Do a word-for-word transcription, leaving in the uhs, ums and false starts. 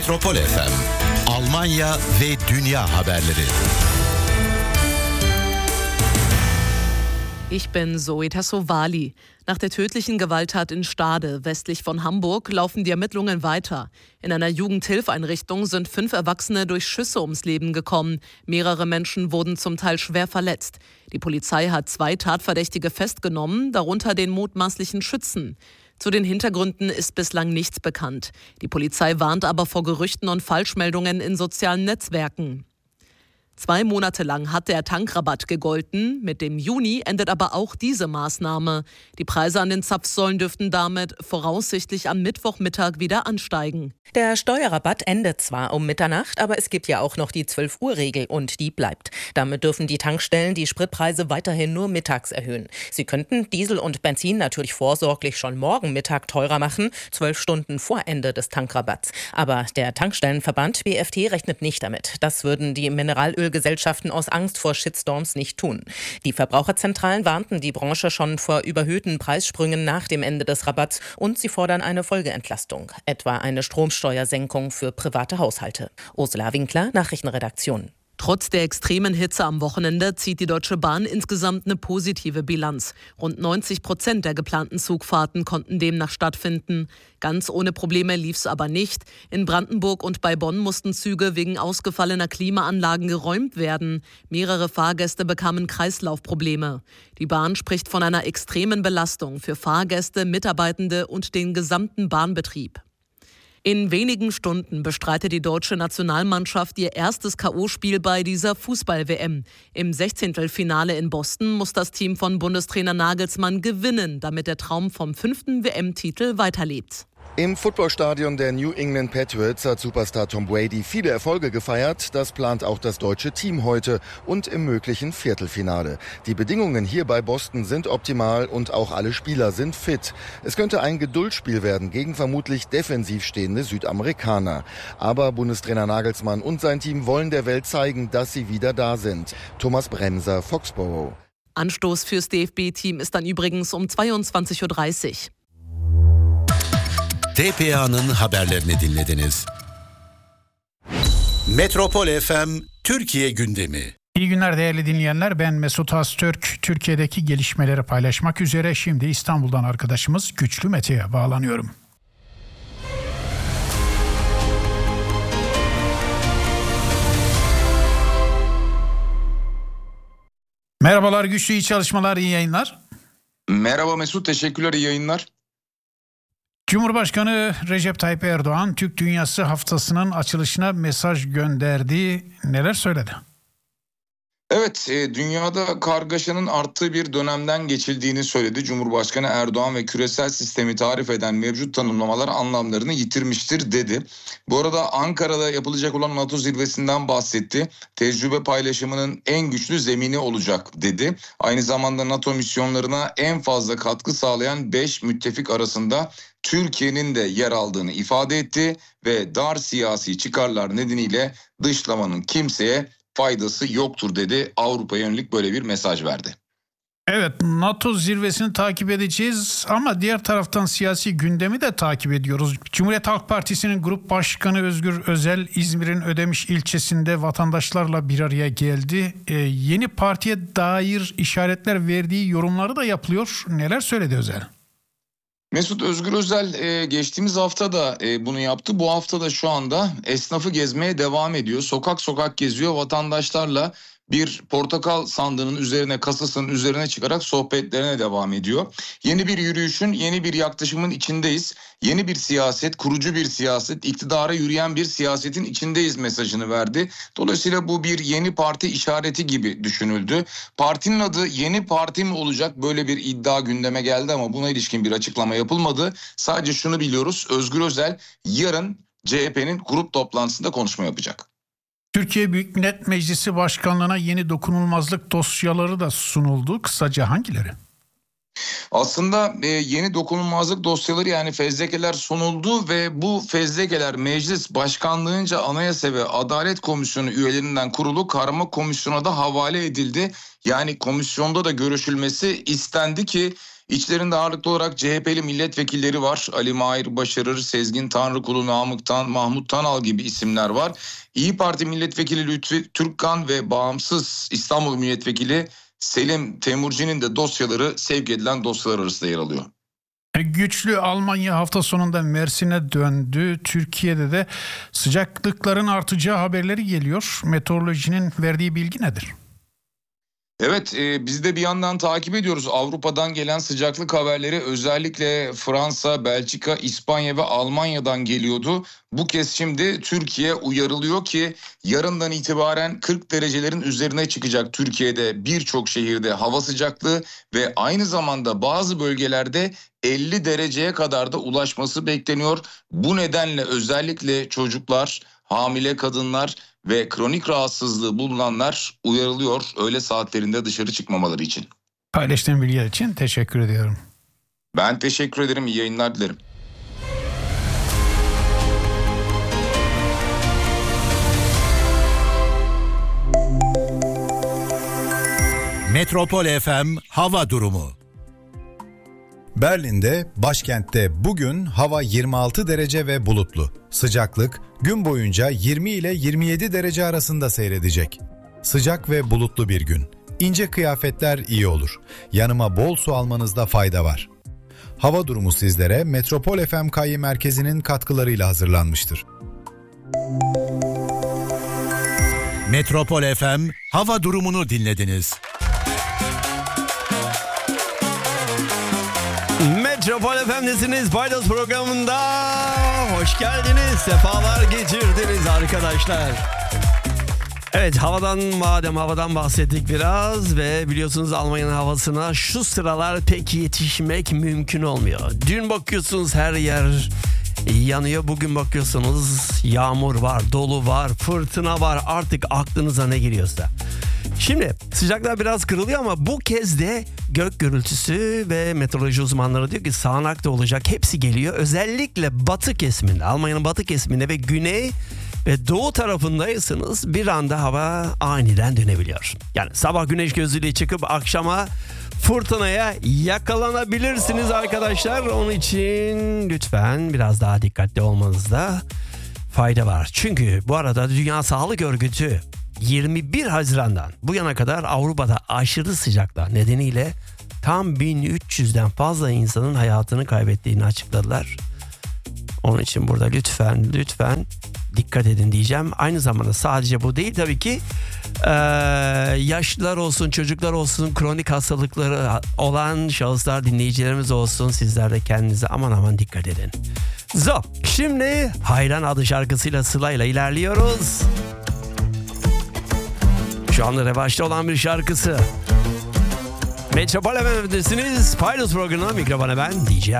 Metropol F M, Almanya ve dünya haberleri. Ich bin Zoe Tassovali. Nach der tödlichen Gewalttat in Stade, westlich von Hamburg, laufen die Ermittlungen weiter. In einer Jugendhilfeinrichtung sind fünf Erwachsene durch Schüsse ums Leben gekommen. Mehrere Menschen wurden zum Teil schwer verletzt. Die Polizei hat zwei Tatverdächtige festgenommen, darunter den mutmaßlichen Schützen. Zu den Hintergründen ist bislang nichts bekannt. Die Polizei warnt aber vor Gerüchten und Falschmeldungen in sozialen Netzwerken. Zwei Monate lang hat der Tankrabatt gegolten. Mit dem Juni endet aber auch diese Maßnahme. Die Preise an den Zapfsäulen dürften damit voraussichtlich am Mittwochmittag wieder ansteigen. Der Steuerrabatt endet zwar um Mitternacht, aber es gibt ja auch noch die zwölf-Uhr-Regel und die bleibt. Damit dürfen die Tankstellen die Spritpreise weiterhin nur mittags erhöhen. Sie könnten Diesel und Benzin natürlich vorsorglich schon morgen Mittag teurer machen, zwölf Stunden vor Ende des Tankrabatts. Aber der Tankstellenverband B F T rechnet nicht damit. Das würden die Mineralölgesellschaften aus Angst vor Shitstorms nicht tun. Die Verbraucherzentralen warnten die Branche schon vor überhöhten Preissprüngen nach dem Ende des Rabatts und sie fordern eine Folgeentlastung, etwa eine Stromsteuersenkung für private Haushalte. Ursula Winkler, Nachrichtenredaktion. Trotz der extremen Hitze am Wochenende zieht die Deutsche Bahn insgesamt eine positive Bilanz. Rund neunzig Prozent der geplanten Zugfahrten konnten demnach stattfinden. Ganz ohne Probleme lief es aber nicht. In Brandenburg und bei Bonn mussten Züge wegen ausgefallener Klimaanlagen geräumt werden. Mehrere Fahrgäste bekamen Kreislaufprobleme. Die Bahn spricht von einer extremen Belastung für Fahrgäste, Mitarbeitende und den gesamten Bahnbetrieb. In wenigen Stunden bestreitet die deutsche Nationalmannschaft ihr erstes K O-Spiel bei dieser Fußball-W M. Im Sechzehntelfinale in Boston muss das Team von Bundestrainer Nagelsmann gewinnen, damit der Traum vom fünften W M-Titel weiterlebt. Im Footballstadion der New England Patriots hat Superstar Tom Brady viele Erfolge gefeiert. Das plant auch das deutsche Team heute und im möglichen Viertelfinale. Die Bedingungen hier bei Boston sind optimal und auch alle Spieler sind fit. Es könnte ein Geduldsspiel werden gegen vermutlich defensiv stehende Südamerikaner. Aber Bundestrainer Nagelsmann und sein Team wollen der Welt zeigen, dass sie wieder da sind. Thomas Bremser, Foxborough. Anstoß fürs D F B-Team ist dann übrigens um zweiundzwanzig Uhr dreißig. T P A'nın haberlerini dinlediniz. Metropol F M Türkiye gündemi. İyi günler değerli dinleyenler. Ben Mesut Öztürk. Türkiye'deki gelişmeleri paylaşmak üzere şimdi İstanbul'dan arkadaşımız Güçlü Mete'ye bağlanıyorum. Merhabalar Güçlü, iyi çalışmalar, iyi yayınlar. Merhaba Mesut, teşekkürler, iyi yayınlar. Cumhurbaşkanı Recep Tayyip Erdoğan Türk Dünyası Haftası'nın açılışına mesaj gönderdi. Neler söyledi? Evet, e, dünyada kargaşanın arttığı bir dönemden geçildiğini söyledi. Cumhurbaşkanı Erdoğan ve küresel sistemi tarif eden mevcut tanımlamalar anlamlarını yitirmiştir dedi. Bu arada Ankara'da yapılacak olan NATO zirvesinden bahsetti. Tecrübe paylaşımının en güçlü zemini olacak dedi. Aynı zamanda NATO misyonlarına en fazla katkı sağlayan beş müttefik arasında Türkiye'nin de yer aldığını ifade etti ve dar siyasi çıkarlar nedeniyle dışlamanın kimseye faydası yoktur dedi. Avrupa'ya yönelik böyle bir mesaj verdi. Evet, NATO zirvesini takip edeceğiz ama diğer taraftan siyasi gündemi de takip ediyoruz. Cumhuriyet Halk Partisi'nin Grup Başkanı Özgür Özel İzmir'in Ödemiş ilçesinde vatandaşlarla bir araya geldi. Ee, yeni partiye dair işaretler verdiği yorumları da yapılıyor. Neler söyledi Özel? Mesut, Özgür Özel e, geçtiğimiz hafta da e, bunu yaptı. Bu hafta da şu anda esnafı gezmeye devam ediyor. Sokak sokak geziyor, vatandaşlarla bir portakal sandığının üzerine, kasasının üzerine çıkarak sohbetlerine devam ediyor. Yeni bir yürüyüşün, yeni bir yaklaşımın içindeyiz. Yeni bir siyaset, kurucu bir siyaset, iktidara yürüyen bir siyasetin içindeyiz mesajını verdi. Dolayısıyla bu bir yeni parti işareti gibi düşünüldü. Partinin adı Yeni Parti mi olacak? Böyle bir iddia gündeme geldi ama buna ilişkin bir açıklama yapılmadı. Sadece şunu biliyoruz, Özgür Özel yarın C H P'nin grup toplantısında konuşma yapacak. Türkiye Büyük Millet Meclisi Başkanlığı'na yeni dokunulmazlık dosyaları da sunuldu. Kısaca hangileri? Aslında e, yeni dokunulmazlık dosyaları, yani fezlekeler sunuldu ve bu fezlekeler meclis başkanlığınca Anayasa ve Adalet Komisyonu üyelerinden kurulu karma komisyona da havale edildi. Yani komisyonda da görüşülmesi istendi ki İçlerinde ağırlıklı olarak C H P'li milletvekilleri var. Ali Mahir Başarır, Sezgin Tanrıkulu, Namık Tan, Mahmut Tanal gibi isimler var. İyi Parti milletvekili Lütfi Türkkan ve bağımsız İstanbul milletvekili Selim Temurci'nin de dosyaları sevk edilen dosyalar arasında yer alıyor. Güçlü Almanya hafta sonunda Mersin'e döndü. Türkiye'de de sıcaklıkların artacağı haberleri geliyor. Meteorolojinin verdiği bilgi nedir? Evet, e, biz de bir yandan takip ediyoruz Avrupa'dan gelen sıcaklık haberleri. Özellikle Fransa, Belçika, İspanya ve Almanya'dan geliyordu. Bu kez şimdi Türkiye uyarılıyor ki yarından itibaren kırk derecelerin üzerine çıkacak Türkiye'de birçok şehirde hava sıcaklığı ve aynı zamanda bazı bölgelerde elli dereceye kadar da ulaşması bekleniyor. Bu nedenle özellikle çocuklar, hamile kadınlar ve kronik rahatsızlığı bulunanlar uyarılıyor öğle saatlerinde dışarı çıkmamaları için. Paylaştığın bilgiler için teşekkür ediyorum. Ben teşekkür ederim. İyi yayınlar dilerim. Metropol F M hava durumu. Berlin'de, başkentte bugün hava yirmi altı derece ve bulutlu. Sıcaklık gün boyunca yirmi ile yirmi yedi derece arasında seyredecek. Sıcak ve bulutlu bir gün. İnce kıyafetler iyi olur. Yanıma bol su almanızda fayda var. Hava durumu sizlere Metropol F M Kayyı Merkezi'nin katkılarıyla hazırlanmıştır. Metropol F M hava durumunu dinlediniz. Metropol F M'desiniz. Paydos programında hoş geldiniz. Sefalar getirdiniz arkadaşlar. Evet, havadan madem havadan bahsettik biraz ve biliyorsunuz Almanya'nın havasına şu sıralar pek yetişmek mümkün olmuyor. Dün bakıyorsunuz her yer yanıyor. Bugün bakıyorsunuz yağmur var, dolu var, fırtına var. Artık aklınıza ne geliyorsa. Şimdi sıcaklar biraz kırılıyor ama bu kez de gök gürültüsü ve meteoroloji uzmanları diyor ki sağanak da olacak. Hepsi geliyor. Özellikle batı kesiminde, Almanya'nın batı kesiminde ve güney ve doğu tarafındaysanız bir anda hava aniden dönebiliyor. Yani sabah güneş gözlüğüyle çıkıp akşama fırtınaya yakalanabilirsiniz arkadaşlar. Onun için lütfen biraz daha dikkatli olmanızda fayda var. Çünkü bu arada Dünya Sağlık Örgütü yirmi bir Haziran'dan bu yana kadar Avrupa'da aşırı sıcaklar nedeniyle tam bin üç yüzden fazla insanın hayatını kaybettiğini açıkladılar. Onun için burada lütfen lütfen dikkat edin diyeceğim. Aynı zamanda sadece bu değil tabii ki ee, yaşlılar olsun, çocuklar olsun, kronik hastalıkları olan şahıslar, dinleyicilerimiz olsun, sizler de kendinize aman aman dikkat edin. So, şimdi Hayran adlı şarkısıyla Sıla'yla ilerliyoruz. Şu anda revaçta olan bir şarkısı. Metropol F M'desiniz. Paydos programına mikrofona ben D J